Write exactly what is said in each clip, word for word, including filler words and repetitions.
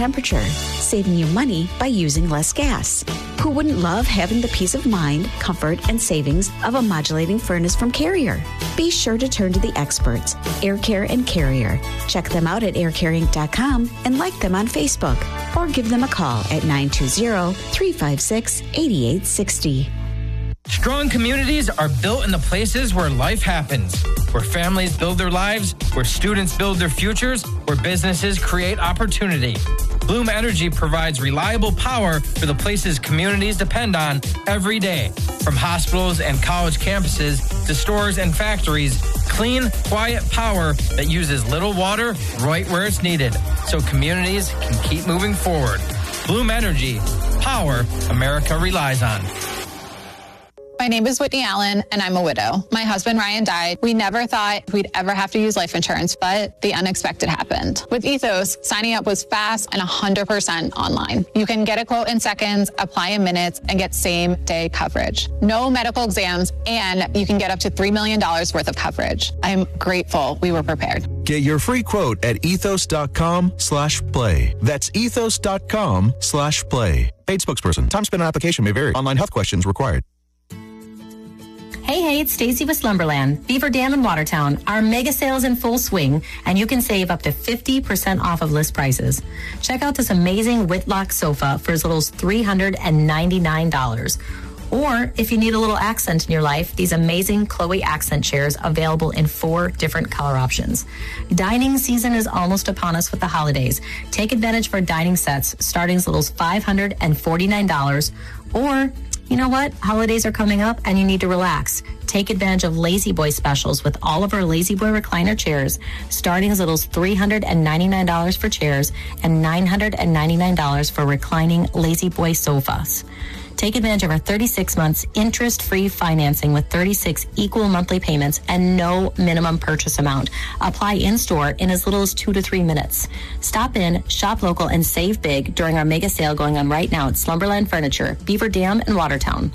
temperature, saving you money by using less gas. Who wouldn't love having the peace of mind, comfort, and savings of a modulating furnace from Carrier? Be sure to turn to the experts, Air Care and Carrier. Check them out at air care inc dot com and like them on Facebook, or give them a call at nine two zero, three five six, eight eight six zero. Strong communities are built in the places where life happens, where families build their lives, where students build their futures, where businesses create opportunity. Bloom Energy provides reliable power for the places communities depend on every day. From hospitals and college campuses to stores and factories, clean, quiet power that uses little water right where it's needed, so communities can keep moving forward. Bloom Energy, power America relies on. My name is Whitney Allen, and I'm a widow. My husband, Ryan, died. We never thought we'd ever have to use life insurance, but the unexpected happened. With Ethos, signing up was fast and one hundred percent online. You can get a quote in seconds, apply in minutes, and get same-day coverage. No medical exams, and you can get up to three million dollars worth of coverage. I'm grateful we were prepared. Get your free quote at ethos.com slash play. That's ethos.com slash play. Paid spokesperson. Time spent on application may vary. Online health questions required. Hey, hey, it's Stacy with Slumberland, Beaver Dam in Watertown. Our mega sale is in full swing, and you can save up to fifty percent off of list prices. Check out this amazing Whitlock sofa for as little as three hundred ninety-nine dollars. Or if you need a little accent in your life, these amazing Chloe accent chairs available in four different color options. Dining season is almost upon us with the holidays. Take advantage for dining sets starting as little as five hundred forty-nine dollars. Or, you know what? Holidays are coming up and you need to relax. Take advantage of Lazy Boy specials with all of our Lazy Boy recliner chairs, starting as little as three hundred ninety-nine dollars for chairs and nine hundred ninety-nine dollars for reclining Lazy Boy sofas. Take advantage of our thirty-six months interest-free financing with thirty-six equal monthly payments and no minimum purchase amount. Apply in-store in as little as two to three minutes. Stop in, shop local, and save big during our mega sale going on right now at Slumberland Furniture, Beaver Dam, and Watertown.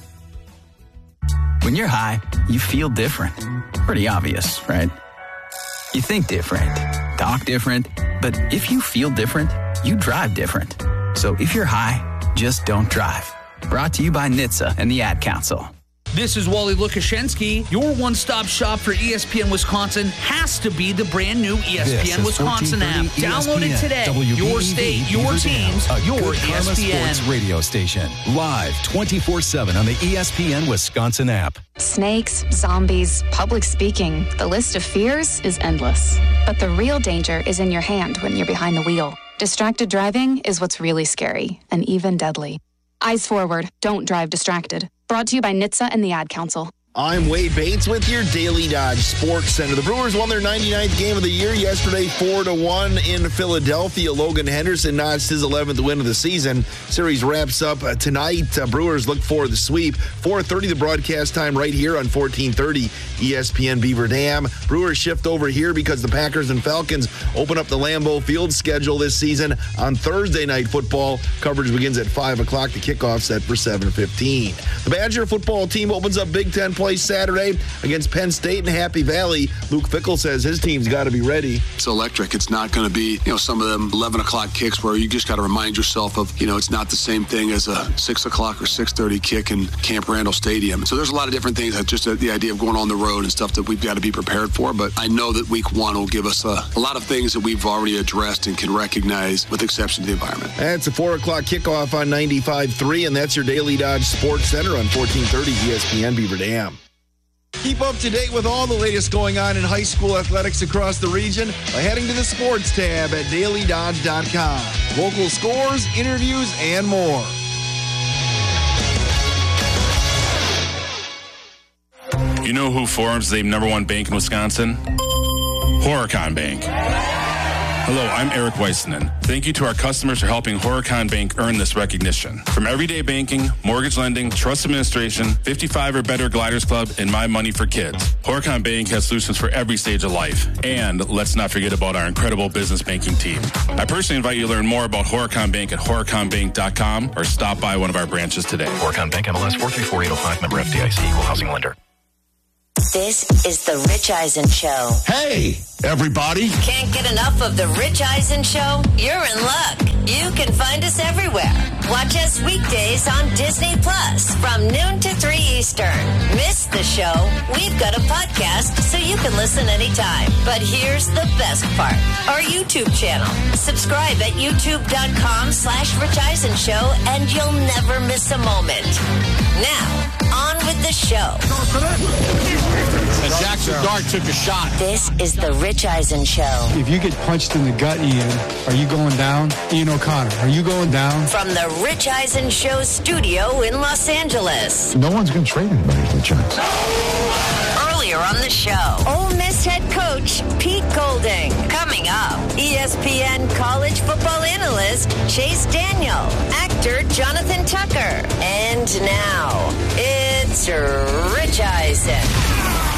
When you're high, you feel different. Pretty obvious, right? You think different, talk different, but if you feel different, you drive different. So if you're high, just don't drive. Brought to you by N H T S A and the Ad Council. This is Wally Lukashenski. Your one-stop shop for E S P N Wisconsin has to be the brand new E S P N Wisconsin app. Download it today. W B E V your state, your teams, your E S P N Sports radio station. Live twenty-four seven on the E S P N Wisconsin app. Snakes, zombies, public speaking. The list of fears is endless. But the real danger is in your hand when you're behind the wheel. Distracted driving is what's really scary and even deadly. Eyes forward. Don't drive distracted. Brought to you by N H T S A and the Ad Council. I'm Wade Bates with your Daily Dodge Sports Center. The Brewers won their ninety-ninth game of the year yesterday, four to one in Philadelphia. Logan Henderson notched his eleventh win of the season. Series wraps up uh, tonight. Uh, Brewers look for the sweep. four thirty the broadcast time right here on fourteen thirty E S P N Beaver Dam. Brewers shift over here because the Packers and Falcons open up the Lambeau Field schedule this season on Thursday Night Football. Coverage begins at five o'clock. The kickoff set for seven fifteen. The Badger football team opens up Big Ten play Saturday against Penn State and Happy Valley. Luke Fickell says his team's got to be ready. It's electric. It's not going to be, you know, some of them eleven o'clock kicks where you just got to remind yourself of, you know, it's not the same thing as a six o'clock or six thirty kick in Camp Randall Stadium. So there's a lot of different things, just the idea of going on the road and stuff that we've got to be prepared for. But I know that week one will give us a, a lot of things that we've already addressed and can recognize with the exception of the environment. That's a four o'clock kickoff on ninety-five point three, and that's your Daily Dodge Sports Center on fourteen thirty E S P N Beaver Dam. Keep up to date with all the latest going on in high school athletics across the region by heading to the sports tab at daily dodge dot com. Local scores, interviews, and more. You know who forms the number one bank in Wisconsin? Horicon Bank. Hello, I'm Eric Weissman. Thank you to our customers for helping Horicon Bank earn this recognition. From everyday banking, mortgage lending, trust administration, fifty-five or better Gliders Club, and My Money for Kids, Horicon Bank has solutions for every stage of life. And let's not forget about our incredible business banking team. I personally invite you to learn more about Horicon Bank at horicon bank dot com or stop by one of our branches today. Horicon Bank, M L S four three four eight zero five, member F D I C, equal housing lender. This is the Rich Eisen Show. Hey, everybody. Can't get enough of the Rich Eisen Show? You're in luck. can find us everywhere. Watch us weekdays on Disney Plus from noon to three Eastern. Miss the show? We've got a podcast so you can listen anytime. But here's the best part. Our YouTube channel. Subscribe at youtube.com slash Rich Eisen Show and you'll never miss a moment. Now, on with the show. And Jackson Dart took a shot. This is the Rich Eisen Show. If you get punched in the gut, Ian, are you going down? Ian O'Connor, are you going down? From the Rich Eisen Show studio in Los Angeles. No one's going to trade anybody to the Giants. Earlier on the show, Ole Miss head coach Pete Golding. Coming up, E S P N college football analyst Chase Daniel, actor Jonathan Tucker. And now, it's Rich Eisen.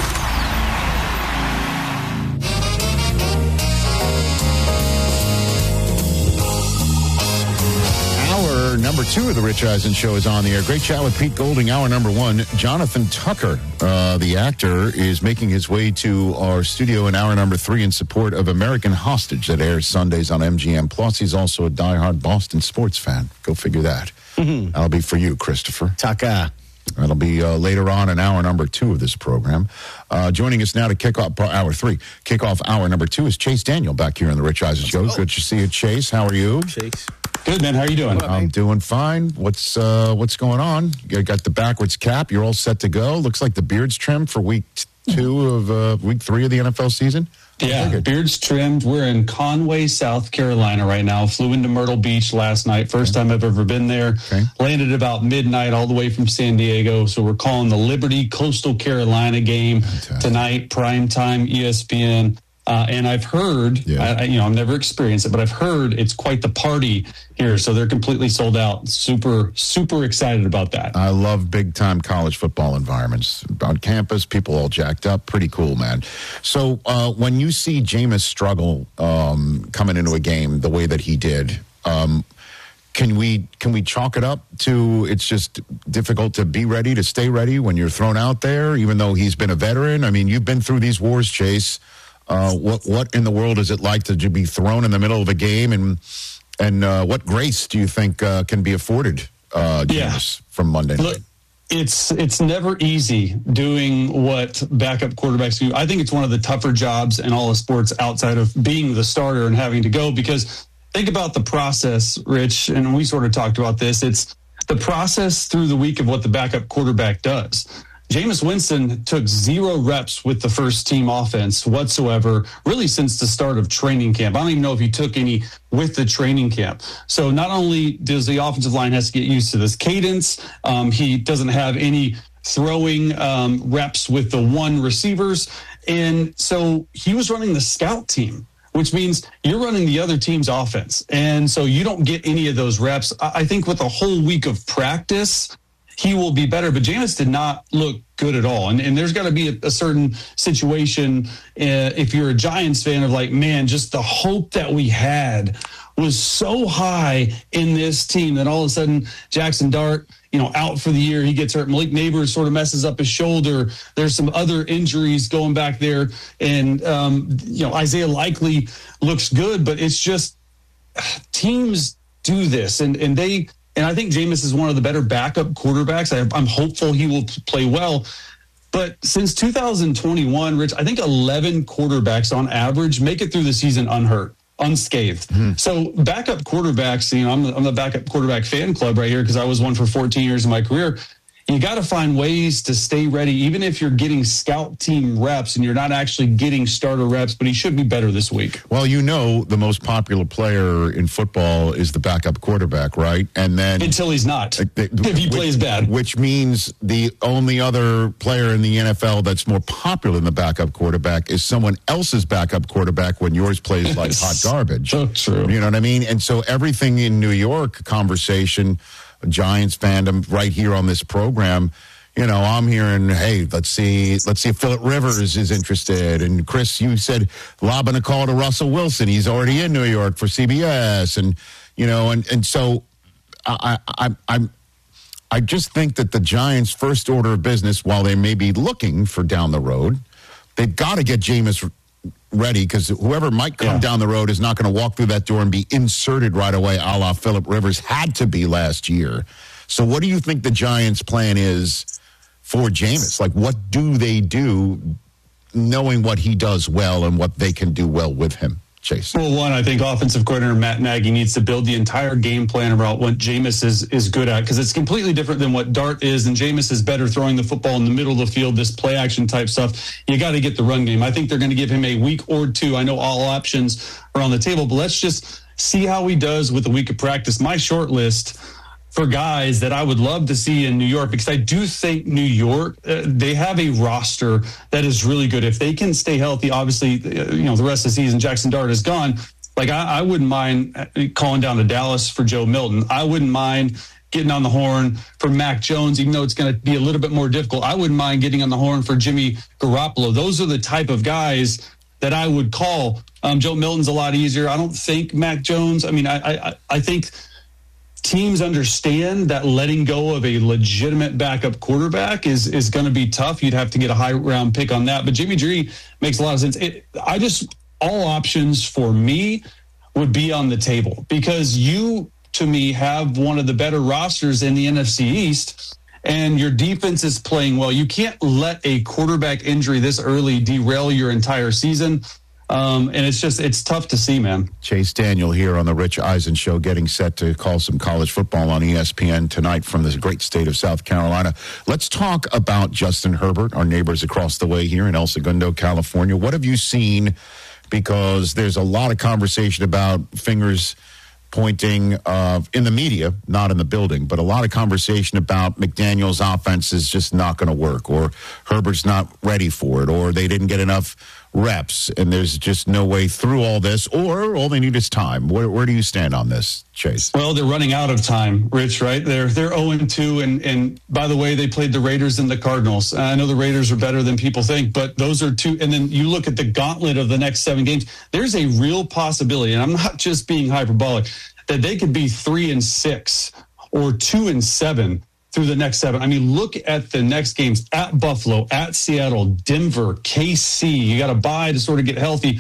Hour number two of the Rich Eisen Show is on the air. Great chat with Pete Golding. Hour number one, Jonathan Tucker, uh, the actor, is making his way to our studio in hour number three in support of American Hostage that airs Sundays on M G M Plus. He's also a diehard Boston sports fan. Go figure that. Mm-hmm. That'll be for you, Christopher. Tucker. That'll be uh, later on in hour number two of this program. Uh, joining us now to kick off hour three, kick off hour number two is Chase Daniel back here on the Rich Eisen Show. Good to see you, Chase. How are you? Chase. Good, man. How are you doing? Up, I'm doing fine. What's uh, what's going on? You got the backwards cap. You're all set to go. Looks like the beard's trimmed for week two of uh, week three of the N F L season. Yeah, beard's trimmed. We're in Conway, South Carolina right now. Flew into Myrtle Beach last night. First okay. time I've ever been there. Okay. Landed about midnight all the way from San Diego. So we're calling the Liberty Coastal Carolina game Fantastic. Tonight, primetime E S P N. Uh, and I've heard, yeah. I, you know, I've never experienced it, but I've heard it's quite the party here. So they're completely sold out. Super, super excited about that. I love big time college football environments on campus. People all jacked up. Pretty cool, man. So uh, when you see Jameis struggle um, coming into a game the way that he did, um, can we can we chalk it up to it's just difficult to be ready, to stay ready when you're thrown out there, even though he's been a veteran? I mean, you've been through these wars, Chase. Uh, what what in the world is it like to be thrown in the middle of a game, and and uh, what grace do you think uh, can be afforded uh, James, yeah. from Monday night? Look, it's it's never easy doing what backup quarterbacks do. I think it's one of the tougher jobs in all of sports outside of being the starter and having to go, because think about the process, Rich, and we sort of talked about this. It's the process through the week of what the backup quarterback does. Jameis Winston took zero reps with the first team offense whatsoever, really since the start of training camp. I don't even know if he took any with the training camp. So not only does the offensive line has to get used to this cadence, um, he doesn't have any throwing um, reps with the one receivers. And so he was running the scout team, which means you're running the other team's offense. And so you don't get any of those reps. I think with a whole week of practice, he will be better. But Jameis did not look good at all. And, and there's got to be a, a certain situation, uh, if you're a Giants fan, of like, man, just the hope that we had was so high in this team that all of a sudden Jackson Dart, you know, out for the year, he gets hurt. Malik Neighbors sort of messes up his shoulder. There's some other injuries going back there. And, um, you know, Isaiah Likely looks good, but it's just teams do this. And, and they, And I think Jameis is one of the better backup quarterbacks. I, I'm hopeful he will play well. But since two thousand twenty-one, Rich, I think eleven quarterbacks on average make it through the season unhurt, unscathed. Mm-hmm. So backup quarterbacks, you know, I'm the, I'm the backup quarterback fan club right here because I was one for fourteen years of my career. You got to find ways to stay ready, even if you're getting scout team reps and you're not actually getting starter reps, but he should be better this week. Well, you know, the most popular player in football is the backup quarterback, right? And then until he's not, uh, they, if he which, plays bad. Which means the only other player in the N F L that's more popular than the backup quarterback is someone else's backup quarterback when yours plays like hot garbage. So true. You know what I mean? And so everything in New York conversation, Giants fandom right here on this program, you know, I'm hearing, hey, let's see, let's see if Phillip Rivers is interested. And Chris, you said lobbing a call to Russell Wilson. He's already in New York for C B S. And, you know, and, and so I, I, I'm, I just think that the Giants' first order of business, while they may be looking for down the road, they've got to get Jameis ready because whoever might come yeah. down the road is not going to walk through that door and be inserted right away, a la Phillip Rivers had to be last year. So what do you think the Giants' plan is for Jameis? Like, what do they do knowing what he does well and what they can do well with him? Chase. Well, one, I think offensive coordinator Matt Nagy needs to build the entire game plan about what Jameis is, is good at, because it's completely different than what Dart is, and Jameis is better throwing the football in the middle of the field, this play action type stuff. You got to get the run game. I think they're going to give him a week or two. I know all options are on the table, but let's just see how he does with a week of practice. My short list for guys that I would love to see in New York, because I do think New York, uh, they have a roster that is really good. If they can stay healthy, obviously, uh, you know, the rest of the season, Jackson Dart is gone. Like, I, I wouldn't mind calling down to Dallas for Joe Milton. I wouldn't mind getting on the horn for Mac Jones, even though it's going to be a little bit more difficult. I wouldn't mind getting on the horn for Jimmy Garoppolo. Those are the type of guys that I would call. Um, Joe Milton's a lot easier. I don't think Mac Jones, I mean, I, I, I think teams understand that letting go of a legitimate backup quarterback is is going to be tough. You'd have to get a high round pick on that. But Jimmy G makes a lot of sense. It, I just, all options for me would be on the table, because you, to me, have one of the better rosters in the N F C East, and your defense is playing well. You can't let a quarterback injury this early derail your entire season. Um, and it's just, it's tough to see, man. Chase Daniel here on the Rich Eisen Show, getting set to call some college football on E S P N tonight from the great state of South Carolina. Let's talk about Justin Herbert, our neighbors across the way here in El Segundo, California. What have you seen? Because there's a lot of conversation about fingers pointing uh, in the media, not in the building, but a lot of conversation about McDaniel's offense is just not going to work, or Herbert's not ready for it, or they didn't get enough reps, and there's just no way through all this, or all they need is time. Where, where do you stand on this, Chase? Well, they're running out of time, Rich, right? They're they're oh and two, and, and by the way, they played the Raiders and the Cardinals. I know the Raiders are better than people think, but those are two, and then you look at the gauntlet of the next seven games, there's a real possibility, and I'm not just being hyperbolic, that they could be three and six or two and seven through the next seven. I mean, look at the next games: at Buffalo, at Seattle, Denver, K C. You got to bye to sort of get healthy.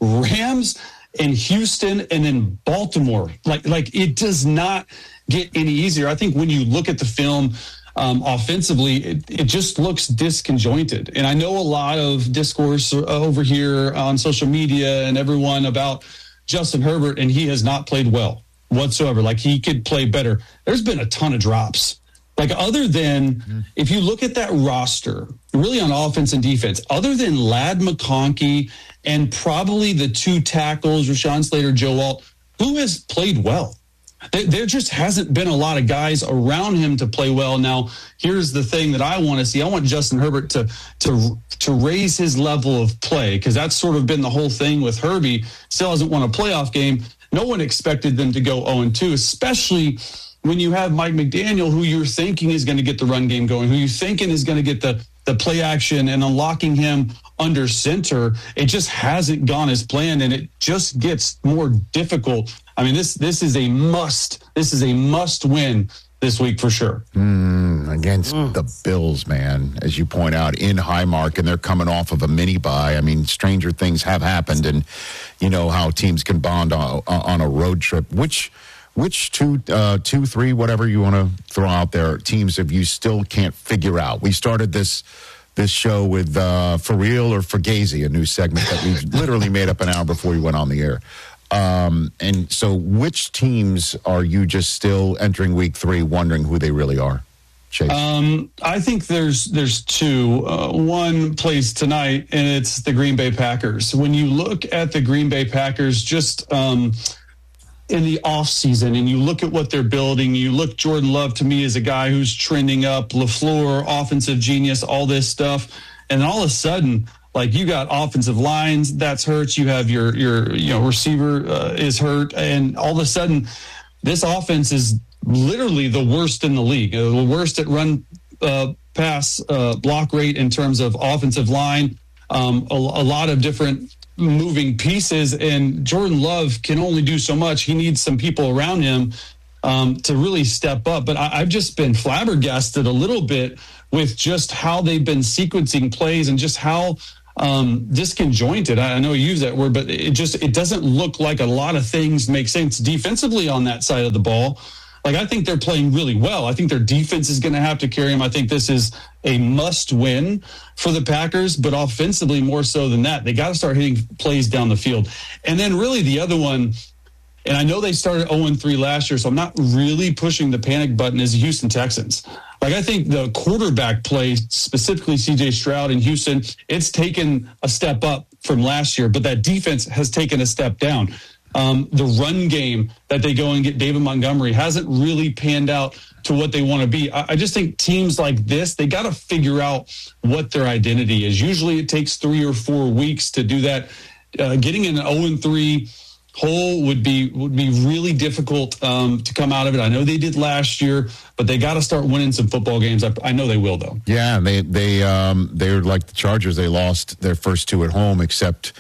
Rams and Houston, and then Baltimore. Like, like it does not get any easier. I think when you look at the film um, offensively, it, it just looks disconjointed. And I know a lot of discourse over here on social media and everyone about Justin Herbert, and he has not played well whatsoever. Like, he could play better. There's been a ton of drops. Like, other than, mm-hmm. if you look at that roster, really on offense and defense, other than Ladd McConkey and probably the two tackles, Rashawn Slater, Joe Alt, who has played well? There, there just hasn't been a lot of guys around him to play well. Now, here's the thing that I want to see. I want Justin Herbert to to to raise his level of play, because that's sort of been the whole thing with Herbie. Still hasn't won a playoff game. No one expected them to go oh and two, especially when you have Mike McDaniel, who you're thinking is going to get the run game going, who you're thinking is going to get the, the play action and unlocking him under center. It just hasn't gone as planned, and it just gets more difficult. I mean, this this is a must. This is a must win this week for sure. Mm, against mm. the Bills, man, as you point out, in Highmark, and they're coming off of a mini bye. I mean, stranger things have happened, and you know how teams can bond on, on a road trip. Which Which two, uh, two, three, whatever you want to throw out there, teams if you still can't figure out? We started this this show with uh, For Real or Fugazi, a new segment that we literally made up an hour before we went on the air. Um, and so which teams are you just still entering week three wondering who they really are? Chase? Um, I think there's there's two. Uh, one plays tonight, and it's the Green Bay Packers. When you look at the Green Bay Packers, just um, in the offseason, and you look at what they're building, you look, Jordan Love to me is a guy who's trending up, LaFleur, offensive genius, all this stuff. And all of a sudden, like, you got offensive lines that's hurt. You have your, your you know, receiver uh, is hurt. And all of a sudden, this offense is literally the worst in the league, uh, the worst at run uh, pass uh, block rate in terms of offensive line, um, a, a lot of different moving pieces, and Jordan Love can only do so much. He needs some people around him um, to really step up. But I, I've just been flabbergasted a little bit with just how they've been sequencing plays and just how um, disconjointed. I, I know you use that word, but it just it doesn't look like a lot of things make sense defensively on that side of the ball. Like, I think they're playing really well. I think their defense is going to have to carry them. I think this is a must-win for the Packers, but offensively more so than that. They got to start hitting plays down the field. And then really the other one, and I know they started oh and three last year, so I'm not really pushing the panic button, is the Houston Texans. Like, I think the quarterback play, specifically C J Stroud in Houston, it's taken a step up from last year, but that defense has taken a step down. Um, the run game that they go and get David Montgomery hasn't really panned out to what they want to be. I, I just think teams like this, they got to figure out what their identity is. Usually it takes three or four weeks to do that. Uh, getting in an oh and three hole would be would be really difficult um, to come out of it. I know they did last year, but they got to start winning some football games. I, I know they will, though. Yeah, they they um, they're like the Chargers. They lost their first two at home, except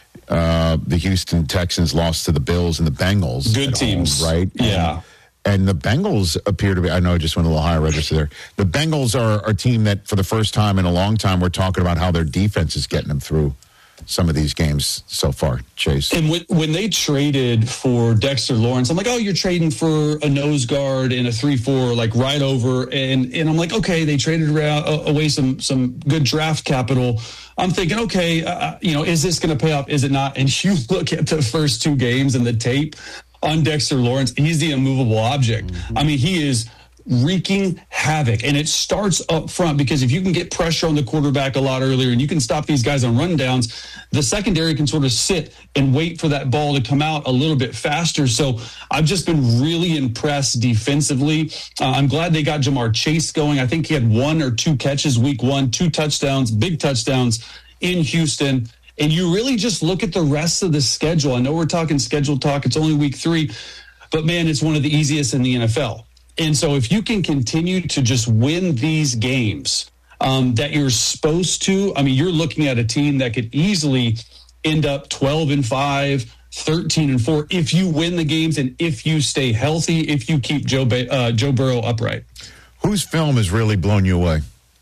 uh, the Houston Texans lost to the Bills and the Bengals. Good teams, home, right? Yeah. And, and the Bengals appear to be, I know I just went a little higher register there. The Bengals are, are a team that for the first time in a long time, we're talking about how their defense is getting them through some of these games so far, Chase. And when, when they traded for Dexter Lawrence, I'm like, oh, you're trading for a nose guard and a three four, like right over. And and I'm like, okay, they traded around, uh, away some some good draft capital. I'm thinking, okay, uh, you know, is this going to pay off? Is it not? And you look at the first two games and the tape on Dexter Lawrence, he's the immovable object. Mm-hmm. I mean, he is wreaking havoc, and it starts up front, because if you can get pressure on the quarterback a lot earlier and you can stop these guys on rundowns, the secondary can sort of sit and wait for that ball to come out a little bit faster. So I've just been really impressed defensively. Uh, I'm glad they got Jamar Chase going. I think he had one or two catches week one, two touchdowns, big touchdowns in Houston. And you really just look at the rest of the schedule. I know we're talking schedule talk. It's only week three, but man, it's one of the easiest in the N F L. And so if you can continue to just win these games um, that you're supposed to, I mean, you're looking at a team that could easily end up twelve and five, thirteen and four if you win the games and if you stay healthy, if you keep Joe ba- uh, Joe Burrow upright. Whose film has really blown you away?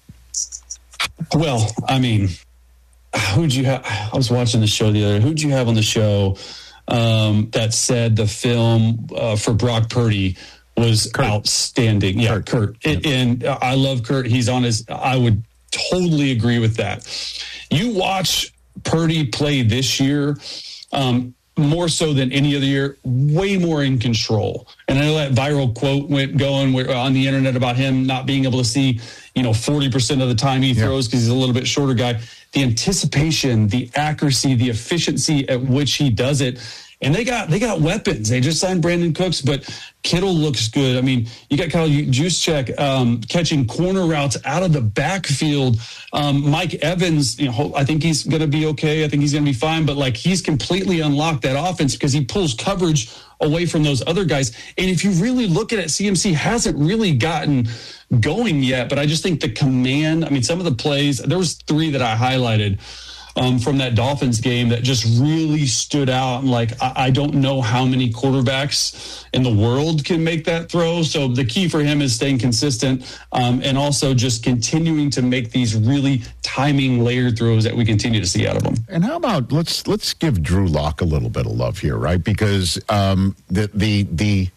Well, I mean, who'd you have? I was watching the show the other day. Who'd you have on the show um, that said the film uh, for Brock Purdy was Kurt. Outstanding? Yeah, Kurt. Kurt. Yeah. And I love Kurt. He's on his, I would totally agree with that. You watch Purdy play this year, um, more so than any other year, way more in control. And I know that viral quote went going on the internet about him not being able to see, you know, forty percent of the time he throws because yeah. he's a little bit shorter guy. The anticipation, the accuracy, the efficiency at which he does it. And they got they got weapons. They just signed Brandon Cooks, but Kittle looks good. I mean, you got Kyle Juszczyk um, catching corner routes out of the backfield. Um, Mike Evans, you know, I think he's going to be okay. I think he's going to be fine. But like, he's completely unlocked that offense because he pulls coverage away from those other guys. And if you really look at it, C M C hasn't really gotten going yet. But I just think the command. I mean, some of the plays. There was three that I highlighted Um, from that Dolphins game that just really stood out. And like, I, I don't know how many quarterbacks in the world can make that throw. So the key for him is staying consistent um, and also just continuing to make these really timing layered throws that we continue to see out of him. And how about let's let's give Drew Lock a little bit of love here, right? Because um, the the the.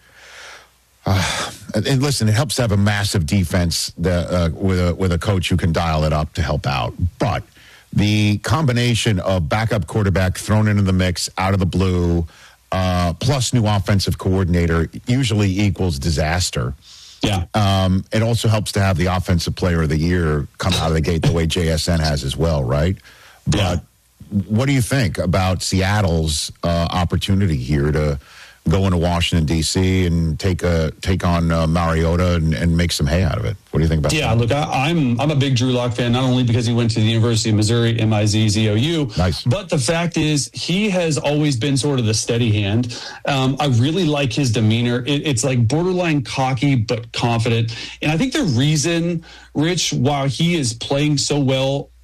Uh, and listen, it helps to have a massive defense that, uh, with a with a coach who can dial it up to help out, but the combination of backup quarterback thrown into the mix out of the blue, uh, plus new offensive coordinator usually equals disaster. Yeah. Um, it also helps to have the offensive player of the year come out of the gate the way J S N has as well, right? But yeah. What do you think about Seattle's uh, opportunity here to go into Washington, D C and take a take on uh, Mariota and, and make some hay out of it? What do you think about yeah, that? Yeah, look, I, I'm I'm a big Drew Lock fan, not only because he went to the University of Missouri, M I Z Z O U, nice. But the fact is he has always been sort of the steady hand. Um, I really like his demeanor. It, it's like borderline cocky but confident. And I think the reason, Rich, while he is playing so well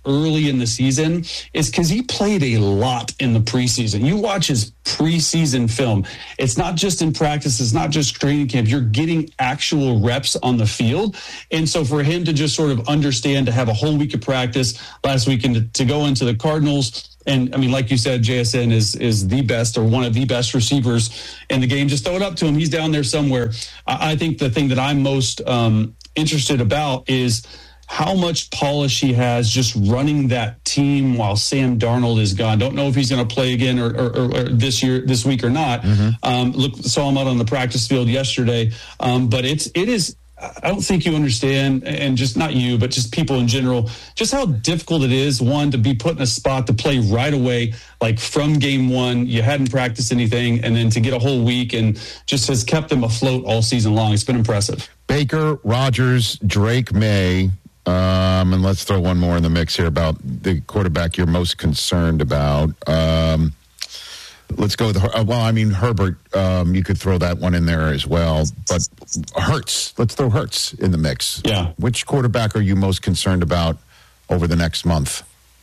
early in the season is because he played a lot in the preseason. You watch his preseason film. It's not just in practice. It's not just training camp. You're getting actual reps on the field. And so for him to just sort of understand, to have a whole week of practice last week and to, to go into the Cardinals. And I mean, like you said, J S N is is the best or one of the best receivers in the game. Just throw it up to him. He's down there somewhere. I, I think the thing that I'm most um, interested about is how much polish he has just running that team while Sam Darnold is gone. Don't know if he's going to play again or, or, or this year, this week or not. Mm-hmm. Um, look, saw him out on the practice field yesterday. Um, but it's it is. I don't think you understand, and just not you, but just people in general, just how difficult it is, one, to be put in a spot to play right away, like from game one, you hadn't practiced anything, and then to get a whole week and just has kept them afloat all season long. It's been impressive. Baker, Rodgers, Drake May, um, and let's throw one more in the mix here about the quarterback you're most concerned about. Um, Let's go with, uh, well, I mean, Herbert, um, you could throw that one in there as well. But Hurts, let's throw Hurts in the mix. Yeah. Which quarterback are you most concerned about over the next month?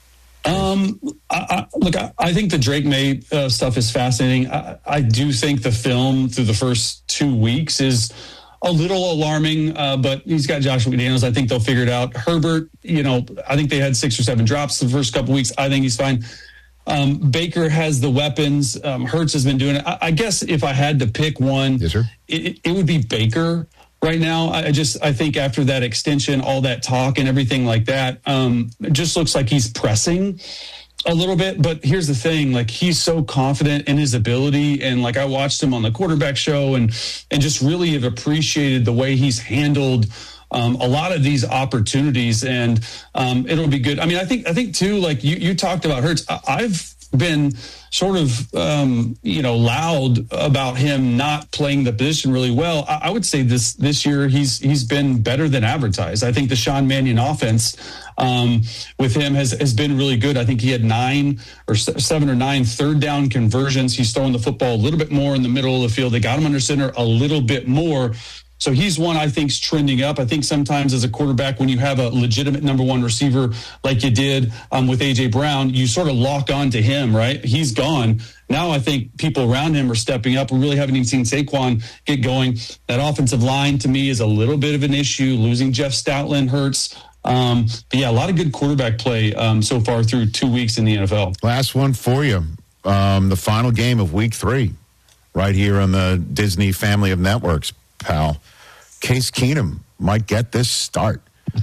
Um, I, I, look, I, I think the Drake May uh, stuff is fascinating. I, I do think the film through the first two weeks is a little alarming, uh, but he's got Josh McDaniels. I think they'll figure it out. Herbert, you know, I think they had six or seven drops the first couple weeks. I think he's fine. Um, Baker has the weapons. Um, Hurts has been doing it. I, I guess if I had to pick one, yes, sir. It, it would be Baker right now. I, I just, I think after that extension, all that talk and everything like that, um, it just looks like he's pressing a little bit. But here's the thing, like he's so confident in his ability. And like I watched him on the quarterback show and, and just really have appreciated the way he's handled Um, a lot of these opportunities, and um, it'll be good. I mean, I think, I think too, like you, you talked about Hurts. I, I've been sort of, um, you know, loud about him not playing the position really well. I, I would say this, this year he's, he's been better than advertised. I think the Sean Mannion offense um, with him has, has been really good. I think he had nine or seven or nine third down conversions. He's throwing the football a little bit more in the middle of the field. They got him under center a little bit more. So he's one I think's trending up. I think sometimes as a quarterback, when you have a legitimate number one receiver like you did um, with A J Brown, you sort of lock on to him, right? He's gone. Now I think people around him are stepping up. We really haven't even seen Saquon get going. That offensive line to me is a little bit of an issue. Losing Jeff Stoutland hurts. Um, but yeah, a lot of good quarterback play um, so far through two weeks in the N F L. Last one for you. Um, the final game of week three, right here on the Disney family of networks, pal. Case Keenum might get this start.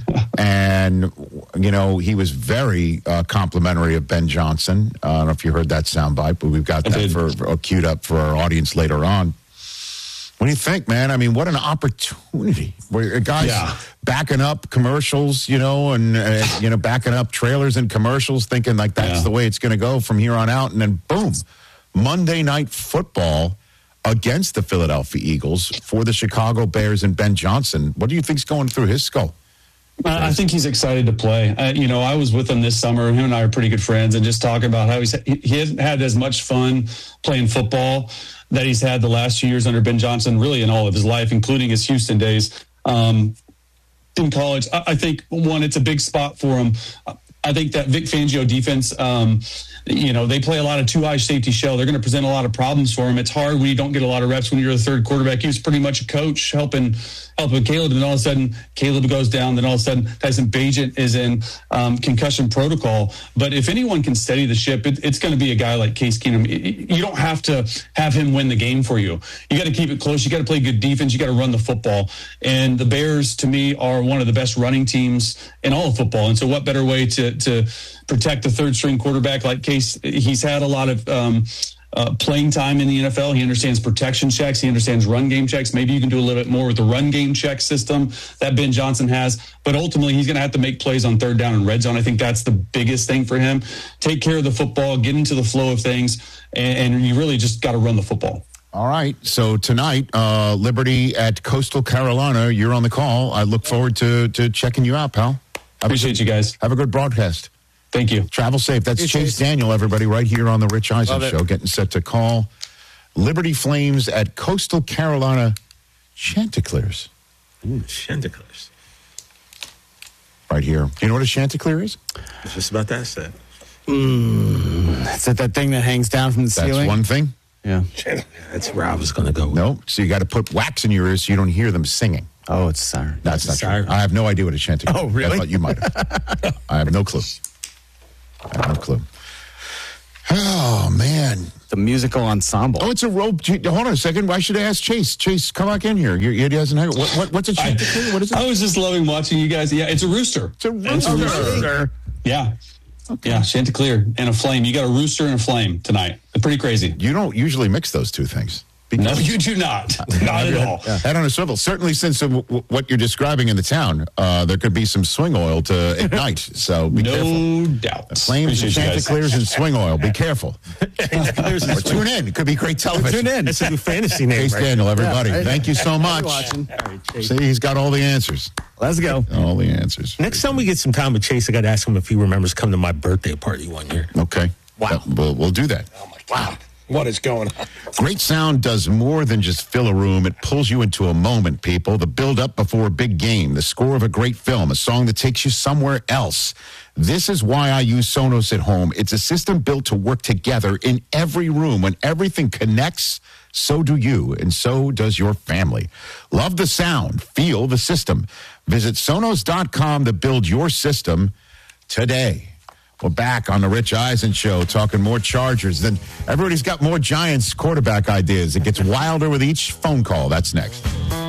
And, you know, he was very uh, complimentary of Ben Johnson. Uh, I don't know if you heard that soundbite, but we've got that for, for, uh, queued up for our audience later on. What do you think, man? I mean, what an opportunity. Where guys yeah. backing up commercials, you know, and, uh, you know, backing up trailers and commercials, thinking like that's yeah. the way it's going to go from here on out. And then, boom, Monday Night Football against the Philadelphia Eagles for the Chicago Bears and Ben Johnson. What do you think's going through his skull? I think he's excited to play. Uh, you know, I was with him this summer. Him and I are pretty good friends, and just talking about how he's he hasn't had as much fun playing football that he's had the last few years under Ben Johnson, really in all of his life, including his Houston days um, in college. I, I think, one, it's a big spot for him. I think that Vic Fangio defense, um, you know, they play a lot of two-high safety shell. They're going to present a lot of problems for him. It's hard when you don't get a lot of reps when you're the third quarterback. He was pretty much a coach helping helping Caleb, and then all of a sudden Caleb goes down. Then all of a sudden Tyson Bagent is in um, concussion protocol. But if anyone can steady the ship, it, it's going to be a guy like Case Keenum. You don't have to have him win the game for you. You got to keep it close. You got to play good defense. You got to run the football. And the Bears, to me, are one of the best running teams in all of football. And so what better way to to protect a third string quarterback like Case? He's had a lot of um, uh, playing time in the N F L. He understands protection checks. He understands run game checks. Maybe you can do a little bit more with the run game check system that Ben Johnson has. But ultimately, he's going to have to make plays on third down and red zone. I think that's the biggest thing for him. Take care of the football, get into the flow of things, and, and you really just got to run the football. All right. So tonight, uh, Liberty at Coastal Carolina. You're on the call. I look forward to to checking you out, pal. Have Appreciate good, you guys. Have a good broadcast. Thank you. Travel safe. That's Chase, Chase Daniel, everybody, right here on the Rich Eisen Show, getting set to call Liberty Flames at Coastal Carolina Chanticleers. Ooh, Chanticleers. right here. Do you know what a Chanticleer is? It's just about that set. Mm, is that that thing that hangs down from the That's ceiling? one thing. Yeah. That's where I was going to go. With. No. So you got to put wax in your ears so you don't hear them singing. Oh, it's a siren. That's it's not true. I have no idea what a Chanticleer is. Oh, really? I thought you might have. I have no clue. I have no clue. Oh, man. The musical ensemble. Oh, it's a rope. Hold on a second. I should ask Chase. Chase, come back in here. You, he doesn't have what, what, what's a Chanticleer? What is it? I was just loving watching you guys. Yeah, it's a rooster. It's a rooster. It's a rooster. Yeah. Okay. Yeah, Chanticleer and a flame. You got a rooster and a flame tonight. It's pretty crazy. You don't usually mix those two things. No, you do not. Not at all. Yeah. Head on a swivel. Certainly, since uh, w- what you're describing in the town, uh, there could be some swing oil to ignite. So be no careful. No doubt. Flames and Chanticleers and swing oil. Be careful. Chanticleers and or tune in. It could be great television. Tune in. That's a new fantasy name. Chase right Daniel, there. everybody. Yeah, right. Thank you so much. Right, See, he's got all the answers. Let's go. All the answers. Next time we get some time with Chase, I got to ask him if he remembers coming to my birthday party one year. Okay. Wow. That- we'll, we'll do that. Oh, my God. What is going on? Great sound does more than just fill a room. It pulls you into a moment, people. The build-up before a big game, the score of a great film, a song that takes you somewhere else. This is why I use Sonos at home. It's a system built to work together in every room. When everything connects, so do you, and so does your family. Love the sound. Feel the system. Visit Sonos dot com to build your system today. We're back on the Rich Eisen Show, talking more Chargers. Then everybody's got more Giants quarterback ideas. It gets wilder with each phone call. That's next.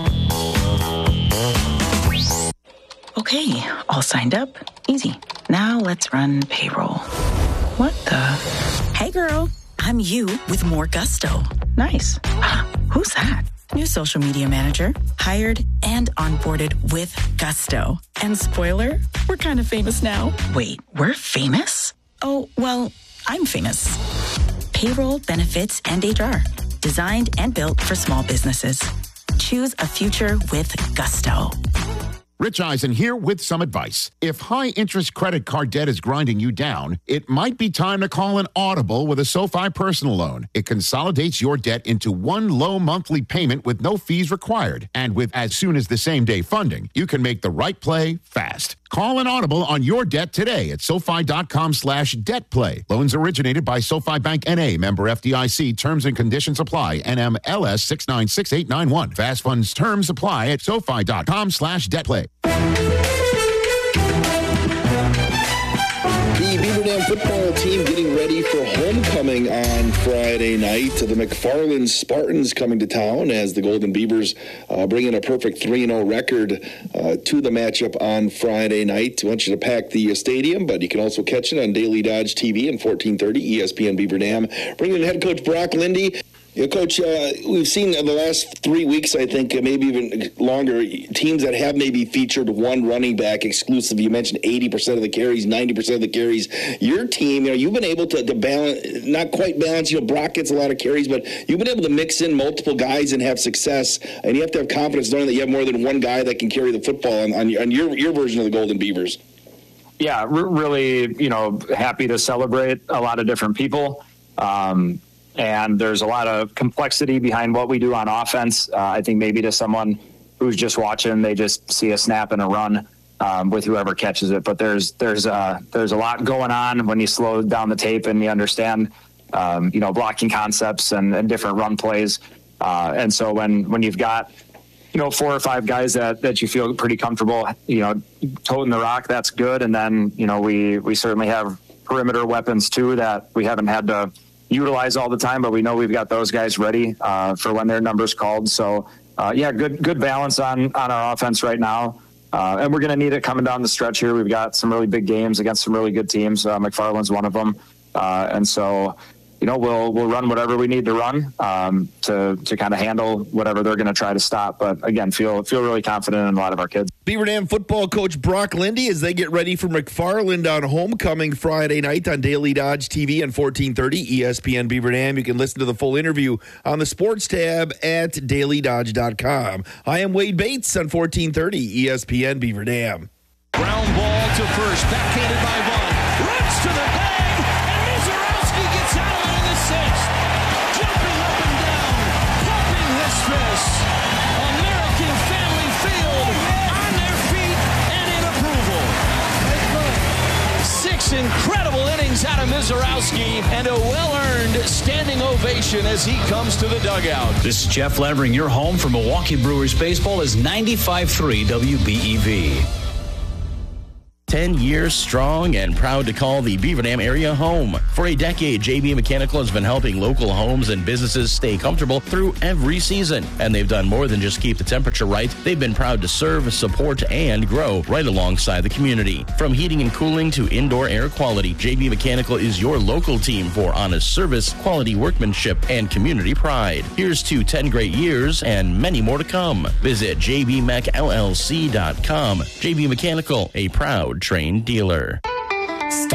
Okay, all signed up. Easy. Now let's run payroll. What the? Hey, girl. I'm you with more gusto. Nice. Who's that? New social media manager. Hired and onboarded with gusto. And spoiler, we're kind of famous now. Wait, we're famous? Oh, well, I'm famous. Payroll, benefits, and H R. Designed and built for small businesses. Choose a future with gusto. Rich Eisen here with some advice. If high-interest credit card debt is grinding you down, it might be time to call an Audible with a SoFi personal loan. It consolidates your debt into one low monthly payment with no fees required. And with as soon as the same-day funding, you can make the right play fast. Call an Audible on your debt today at SoFi.com slash debt play. Loans originated by SoFi Bank N A, member F D I C. Terms and conditions apply. N M L S six nine six eight nine one. Fast funds terms apply at SoFi.com slash debt play. The Beaver Dam football team getting ready for homecoming on Friday night. The McFarland Spartans coming to town as the Golden Beavers uh, bring in a perfect three and oh record uh, to the matchup on Friday night. I want you to pack the uh, stadium, but you can also catch it on Daily Dodge T V and fourteen thirty E S P N Beaver Dam. Bringing in head coach Brock Lindy. Yeah, Coach, uh, we've seen in the last three weeks, I think, uh, maybe even longer, teams that have maybe featured one running back exclusive. You mentioned eighty percent of the carries, ninety percent of the carries. Your team, you know, you've been able to, to balance, not quite balance, you know, Brock gets a lot of carries, but you've been able to mix in multiple guys and have success. And you have to have confidence knowing that you have more than one guy that can carry the football on, on, your, on your, your version of the Golden Beavers. Yeah, we're really, you know, happy to celebrate a lot of different people. Um, And there's a lot of complexity behind what we do on offense. Uh, I think maybe to someone who's just watching, they just see a snap and a run um, with whoever catches it. But there's there's uh, there's a lot going on when you slow down the tape and you understand, um, you know, blocking concepts and, and different run plays. Uh, and so when when you've got, you know, four or five guys that, that you feel pretty comfortable, you know, toting the rock, that's good. And then, you know, we we certainly have perimeter weapons too that we haven't had to utilize all the time, but we know we've got those guys ready uh, for when their number's called. So, uh, yeah, good good balance on, on our offense right now. Uh, and we're going to need it coming down the stretch here. We've got some really big games against some really good teams. Uh, McFarland's one of them. Uh, and so, you know, we'll we'll run whatever we need to run um, to to kind of handle whatever they're going to try to stop. But, again, feel feel really confident in a lot of our kids. Beaver Dam football coach Brock Lindy as they get ready for McFarland on homecoming Friday night on Daily Dodge T V and fourteen thirty E S P N Beaver Dam. You can listen to the full interview on the sports tab at daily dodge dot com. I am Wade Bates on fourteen thirty E S P N Beaver Dam. Ground ball to first, backhanded by Vaughn. Runs to the bag, and Mizorowski gets out of it in the sixth. Jumping up and down, pumping his fists. American Family Field on their feet and in approval. Adam Mizorowski, and a well-earned standing ovation as he comes to the dugout. This is Jeff Levering. Your home for Milwaukee Brewers baseball is ninety-five point three W B E V. ten years strong and proud to call the Beaver Dam area home. For a decade, J B Mechanical has been helping local homes and businesses stay comfortable through every season. And they've done more than just keep the temperature right. They've been proud to serve, support, and grow right alongside the community. From heating and cooling to indoor air quality, J B Mechanical is your local team for honest service, quality workmanship, and community pride. Here's to ten great years and many more to come. Visit j b mech l l c dot com. J B Mechanical, a proud trained dealer.